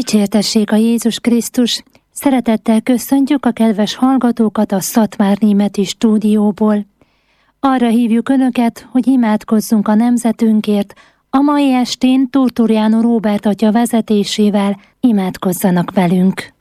Dicsértessék a Jézus Krisztus! Szeretettel köszöntjük a kedves hallgatókat a Szatmár Németi stúdióból. Arra hívjuk Önöket, hogy imádkozzunk a nemzetünkért, a mai estén Turturjánó Róbert atya vezetésével imádkozzanak velünk.